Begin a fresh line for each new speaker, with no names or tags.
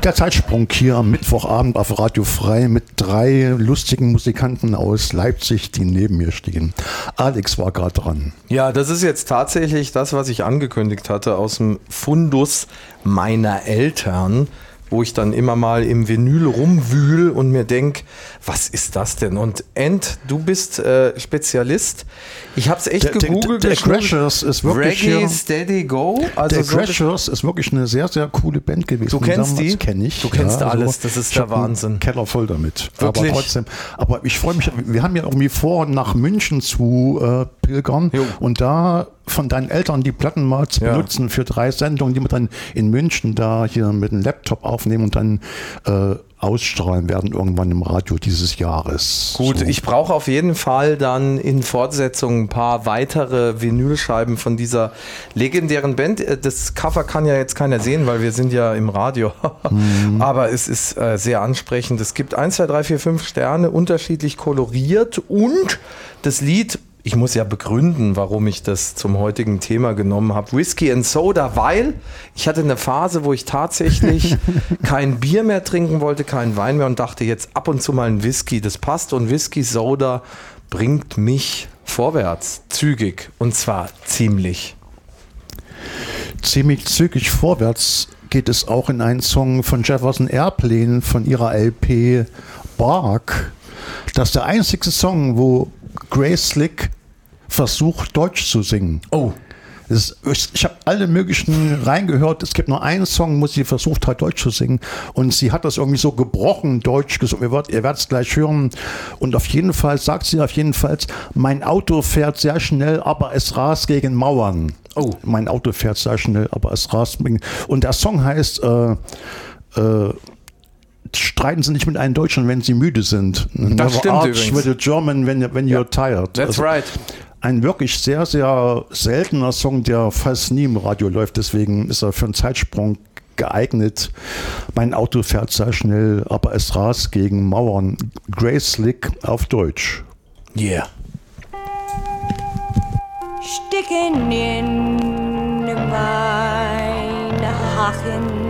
Der Zeitsprung hier am Mittwochabend auf Radio Frei mit 3 lustigen Musikanten aus Leipzig, die neben mir stehen. Alex war gerade dran.
Ja, das ist jetzt tatsächlich das, was ich angekündigt hatte aus dem Fundus meiner Eltern, wo ich dann immer mal im Vinyl rumwühl und mir denke, was ist das denn? Und du bist Spezialist. Ich habe es echt gegoogelt.
Der Crashers ist wirklich
Reggae Steady Go. Also
der Crashers ist wirklich eine sehr, sehr coole Band gewesen.
Du kennst die?
Kenn ich.
Du kennst alles. Das ist der Wahnsinn.
Keller voll damit.
Wirklich?
Aber trotzdem. Aber ich freue mich. Wir haben ja irgendwie vor, nach München zu pilgern.
Jo.
Und da von deinen Eltern die Platten mal zu benutzen für 3 Sendungen, die wir dann in München da hier mit dem Laptop aufnehmen und dann ausstrahlen werden irgendwann im Radio dieses Jahres.
Gut, so. Ich brauche auf jeden Fall dann in Fortsetzung ein paar weitere Vinylscheiben von dieser legendären Band. Das Cover kann ja jetzt keiner sehen, weil wir sind ja im Radio. Aber es ist sehr ansprechend. Es gibt 1, 2, 3, 4, 5 Sterne, unterschiedlich koloriert und das Lied, ich muss ja begründen, warum ich das zum heutigen Thema genommen habe. Whisky and Soda, weil ich hatte eine Phase, wo ich tatsächlich kein Bier mehr trinken wollte, keinen Wein mehr und dachte jetzt ab und zu mal ein Whisky. Das passt und Whisky Soda bringt mich vorwärts, zügig und zwar ziemlich.
Ziemlich zügig vorwärts geht es auch in einen Song von Jefferson Airplane von ihrer LP Bark. Das ist der einzige Song, wo Grace Slick versucht, Deutsch zu singen.
Oh.
Ich habe alle möglichen reingehört. Es gibt nur einen Song, wo sie versucht hat, Deutsch zu singen. Und sie hat das irgendwie so gebrochen Deutsch gesungen. Ihr werdet es gleich hören. Und auf jeden Fall sagt sie mein Auto fährt sehr schnell, aber es rast gegen Mauern. Oh. Mein Auto fährt sehr schnell, aber es rast gegen... Und der Song heißt... streiten Sie nicht mit einem Deutschen, wenn Sie müde sind.
Das stimmt übrigens.
With a German when you're tired.
That's right.
Ein wirklich sehr, sehr seltener Song, der fast nie im Radio läuft. Deswegen ist er für einen Zeitsprung geeignet. Mein Auto fährt sehr schnell, aber es rast gegen Mauern. Grace Slick auf Deutsch.
Yeah.
Sticken in meine Hachen